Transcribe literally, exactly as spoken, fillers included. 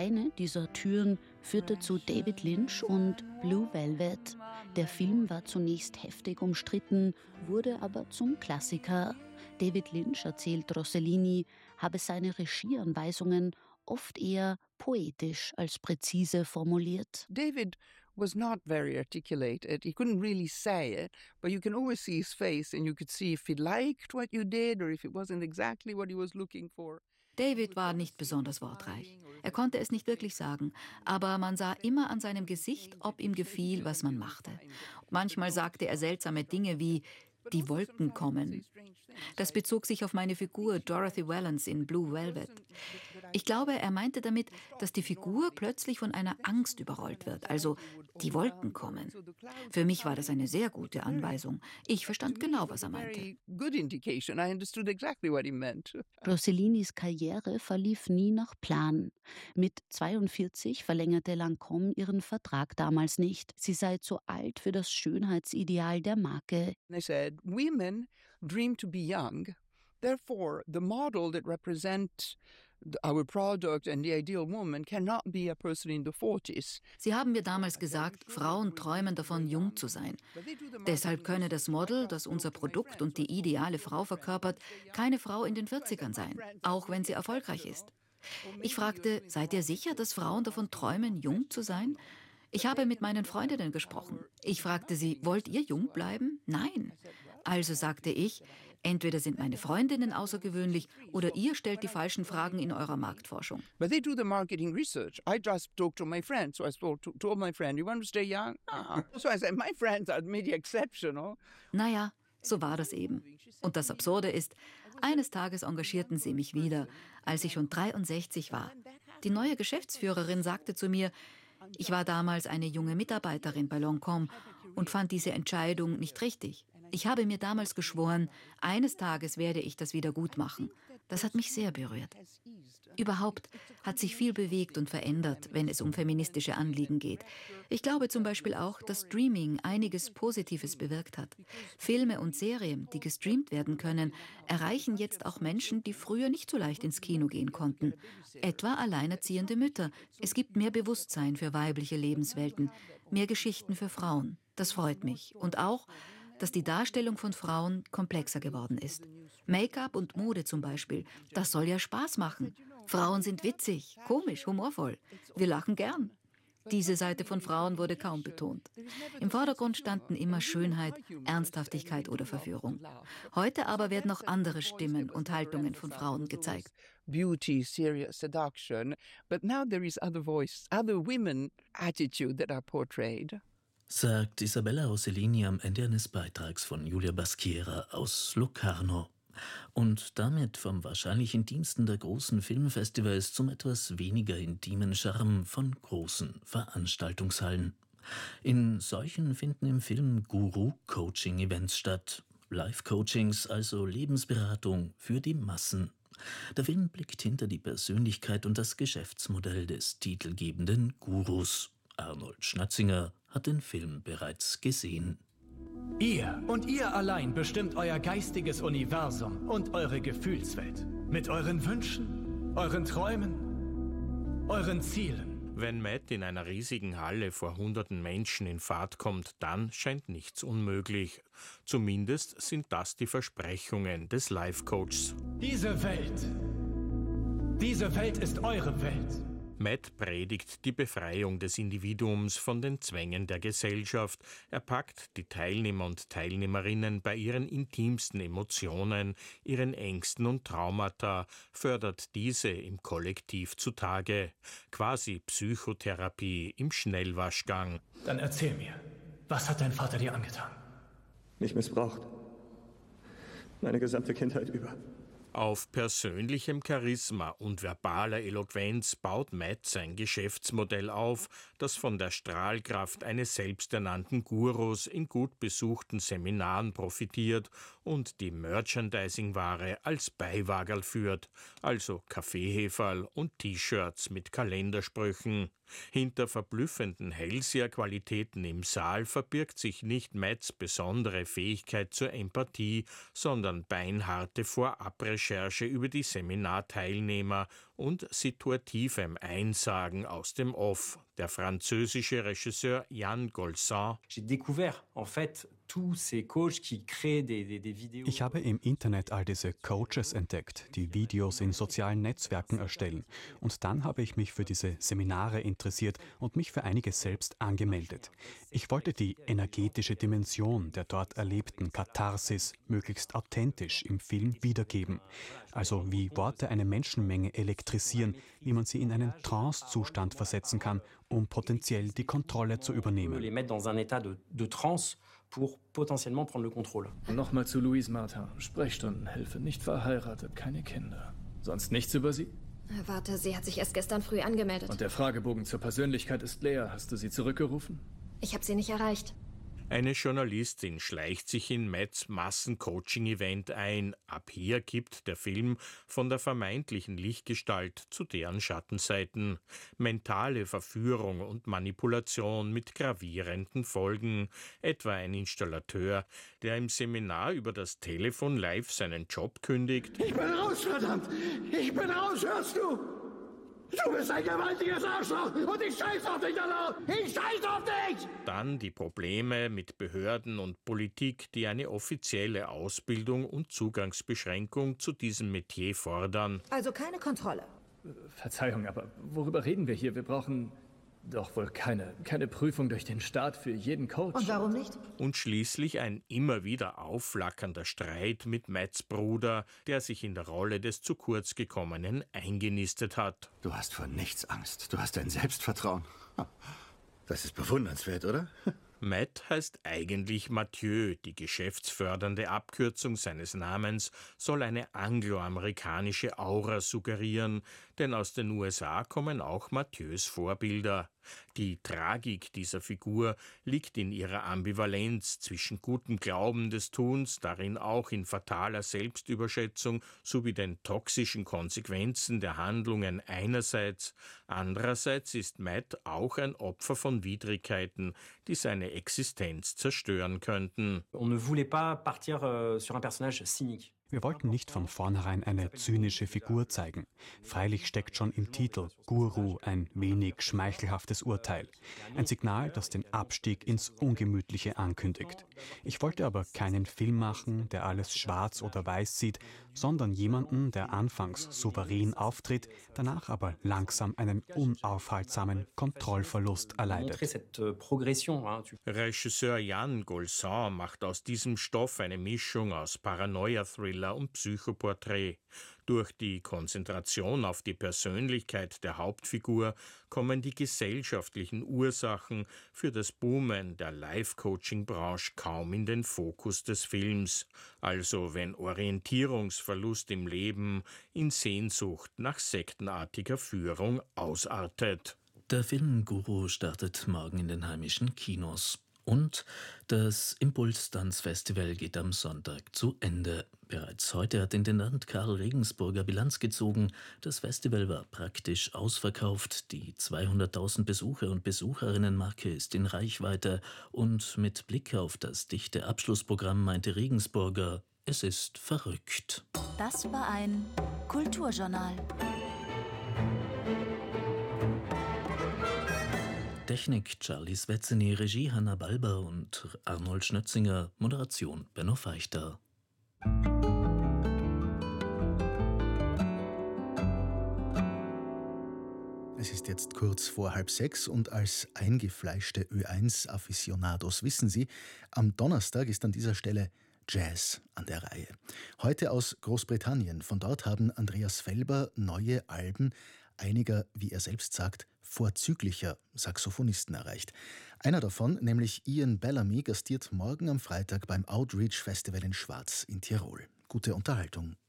Eine dieser Türen führte zu David Lynch und Blue Velvet. Der Film war zunächst heftig umstritten, wurde aber zum Klassiker. David Lynch erzählt Rossellini, habe seine Regieanweisungen oft eher poetisch als präzise formuliert. David was not very articulated. He couldn't really say it, but you can always see his face and you could see if he liked what you did or if it wasn't exactly what he was looking for. David war nicht besonders wortreich. Er konnte es nicht wirklich sagen, aber man sah immer an seinem Gesicht, ob ihm gefiel, was man machte. Manchmal sagte er seltsame Dinge wie „die Wolken kommen“. Das bezog sich auf meine Figur Dorothy Valance in Blue Velvet. Ich glaube, er meinte damit, dass die Figur plötzlich von einer Angst überrollt wird, also die Wolken kommen. Für mich war das eine sehr gute Anweisung. Ich verstand genau, was er meinte. Rossellinis Karriere verlief nie nach Plan. Mit zweiundvierzig verlängerte Lancôme ihren Vertrag damals nicht. Sie sei zu alt für das Schönheitsideal der Marke. They said, women dream to be young. Therefore, the model that represents our product and the ideal woman cannot be a person in the forties. Sie haben mir damals gesagt, Frauen träumen davon, jung zu sein. Deshalb könne das Model, das unser Produkt und die ideale Frau verkörpert, keine Frau in den vierzigern sein, auch wenn sie erfolgreich ist. Ich fragte, seid ihr sicher, dass Frauen davon träumen, jung zu sein? Ich habe mit meinen Freundinnen gesprochen. Ich fragte sie, wollt ihr jung bleiben? Nein. Also sagte ich, entweder sind meine Freundinnen außergewöhnlich oder ihr stellt die falschen Fragen in eurer Marktforschung. But they do the marketing research. I just talked to my friends. So I spoke to, told my friend, you want to stay young? No. So I said, my friends are maybe exceptional. Naja, so war das eben. Und das Absurde ist, eines Tages engagierten sie mich wieder, als ich schon dreiundsechzig war. Die neue Geschäftsführerin sagte zu mir, ich war damals eine junge Mitarbeiterin bei Lancôme und fand diese Entscheidung nicht richtig. Ich habe mir damals geschworen, eines Tages werde ich das wieder gut machen. Das hat mich sehr berührt. Überhaupt hat sich viel bewegt und verändert, wenn es um feministische Anliegen geht. Ich glaube zum Beispiel auch, dass Streaming einiges Positives bewirkt hat. Filme und Serien, die gestreamt werden können, erreichen jetzt auch Menschen, die früher nicht so leicht ins Kino gehen konnten. Etwa alleinerziehende Mütter. Es gibt mehr Bewusstsein für weibliche Lebenswelten, mehr Geschichten für Frauen. Das freut mich. Und auch, dass die Darstellung von Frauen komplexer geworden ist. Make-up und Mode zum Beispiel, das soll ja Spaß machen. Frauen sind witzig, komisch, humorvoll. Wir lachen gern. Diese Seite von Frauen wurde kaum betont. Im Vordergrund standen immer Schönheit, Ernsthaftigkeit oder Verführung. Heute aber werden auch andere Stimmen und Haltungen von Frauen gezeigt. Beauty, serious seduction, but now there is other voice, other women attitude that are portrayed. Sagt Isabella Rossellini am Ende eines Beitrags von Julia Baschiera aus Locarno. Und damit vom wahrscheinlich intimsten der großen Filmfestivals zum etwas weniger intimen Charme von großen Veranstaltungshallen. In solchen finden im Film Guru-Coaching-Events statt. Live-Coachings, also Lebensberatung für die Massen. Der Film blickt hinter die Persönlichkeit und das Geschäftsmodell des titelgebenden Gurus. Arnold Schnatzinger hat den Film bereits gesehen. Ihr und ihr allein bestimmt euer geistiges Universum und eure Gefühlswelt. Mit euren Wünschen, euren Träumen, euren Zielen. Wenn Matt in einer riesigen Halle vor hunderten Menschen in Fahrt kommt, dann scheint nichts unmöglich. Zumindest sind das die Versprechungen des Life-Coachs. Diese Welt, diese Welt ist eure Welt. Matt predigt die Befreiung des Individuums von den Zwängen der Gesellschaft. Er packt die Teilnehmer und Teilnehmerinnen bei ihren intimsten Emotionen, ihren Ängsten und Traumata, fördert diese im Kollektiv zutage. Quasi Psychotherapie im Schnellwaschgang. Dann erzähl mir, was hat dein Vater dir angetan? Mich missbraucht. Meine gesamte Kindheit über. Auf persönlichem Charisma und verbaler Eloquenz baut Matt sein Geschäftsmodell auf, das von der Strahlkraft eines selbsternannten Gurus in gut besuchten Seminaren profitiert und die Merchandising-Ware als Beiwagerl führt, also Kaffeeheferl und T-Shirts mit Kalendersprüchen. Hinter verblüffenden Hellseherqualitäten im Saal verbirgt sich nicht Matts besondere Fähigkeit zur Empathie, sondern beinharte Vorabrecherche über die Seminarteilnehmer und situativem Einsagen aus dem Off. Der französische Regisseur Yann Golsan. Ich habe im Internet all diese Coaches entdeckt, die Videos in sozialen Netzwerken erstellen. Und dann habe ich mich für diese Seminare interessiert und mich für einige selbst angemeldet. Ich wollte die energetische Dimension der dort erlebten Katharsis möglichst authentisch im Film wiedergeben. Also wie Worte eine Menschenmenge elektrisieren, wie man sie in einen Trance-Zustand versetzen kann, um potenziell die Kontrolle zu übernehmen. Nochmal zu Louise Martin. Sprechstundenhilfe, nicht verheiratet, keine Kinder. Sonst nichts über sie? Warte, sie hat sich erst gestern früh angemeldet. Und der Fragebogen zur Persönlichkeit ist leer. Hast du sie zurückgerufen? Ich habe sie nicht erreicht. Eine Journalistin schleicht sich in Matts Massencoaching-Event ein. Ab hier kippt der Film von der vermeintlichen Lichtgestalt zu deren Schattenseiten. Mentale Verführung und Manipulation mit gravierenden Folgen. Etwa ein Installateur, der im Seminar über das Telefon live seinen Job kündigt. Ich bin raus, verdammt! Ich bin raus, hörst du? Du bist ein gewaltiges Arschloch und ich scheiß auf dich, Alter! Ich scheiß auf dich! Dann die Probleme mit Behörden und Politik, die eine offizielle Ausbildung und Zugangsbeschränkung zu diesem Metier fordern. Also keine Kontrolle. Verzeihung, aber worüber reden wir hier? Wir brauchen doch wohl keine, keine Prüfung durch den Staat für jeden Coach. Und warum nicht? Und schließlich ein immer wieder aufflackernder Streit mit Matts Bruder, der sich in der Rolle des zu kurz gekommenen eingenistet hat. Du hast vor nichts Angst. Du hast ein Selbstvertrauen. Das ist bewundernswert, oder? Matt heißt eigentlich Mathieu. Die geschäftsfördernde Abkürzung seines Namens soll eine angloamerikanische Aura suggerieren, denn aus den U S A kommen auch Matthieus Vorbilder. Die Tragik dieser Figur liegt in ihrer Ambivalenz zwischen gutem Glauben des Tuns, darin auch in fataler Selbstüberschätzung sowie den toxischen Konsequenzen der Handlungen einerseits. Andererseits ist Matt auch ein Opfer von Widrigkeiten, die seine Existenz zerstören könnten. On ne voulait pas partir euh, sur un personnage cynique. Wir wollten nicht von vornherein eine zynische Figur zeigen. Freilich steckt schon im Titel Guru ein wenig schmeichelhaftes Urteil. Ein Signal, das den Abstieg ins Ungemütliche ankündigt. Ich wollte aber keinen Film machen, der alles schwarz oder weiß sieht, sondern jemanden, der anfangs souverän auftritt, danach aber langsam einen unaufhaltsamen Kontrollverlust erleidet. Regisseur Yann Golsan macht aus diesem Stoff eine Mischung aus Paranoia-Thriller und Psychoporträt. Durch die Konzentration auf die Persönlichkeit der Hauptfigur kommen die gesellschaftlichen Ursachen für das Boomen der Life-Coaching-Branche kaum in den Fokus des Films. Also wenn Orientierungsverlust im Leben in Sehnsucht nach sektenartiger Führung ausartet. Der Film Guru startet morgen in den heimischen Kinos. Und das Impulstanzfestival geht am Sonntag zu Ende. Bereits heute hat Intendant Karl Regensburger Bilanz gezogen. Das Festival war praktisch ausverkauft. Die zweihunderttausend Besucher und Besucherinnen-Marke ist in Reichweite. Und mit Blick auf das dichte Abschlussprogramm meinte Regensburger, es ist verrückt. Das war ein Kulturjournal. Technik Charlie Svetzeny, Regie Hanna Balber und Arnold Schnötzinger, Moderation Benno Feichter. Es ist jetzt kurz vor halb sechs und als eingefleischte Ö eins Aficionados wissen Sie, am Donnerstag ist an dieser Stelle Jazz an der Reihe. Heute aus Großbritannien. Von dort haben Andreas Felber neue Alben einiger, wie er selbst sagt, vorzüglicher Saxophonisten erreicht. Einer davon, nämlich Ian Bellamy, gastiert morgen am Freitag beim Outreach Festival in Schwaz in Tirol. Gute Unterhaltung.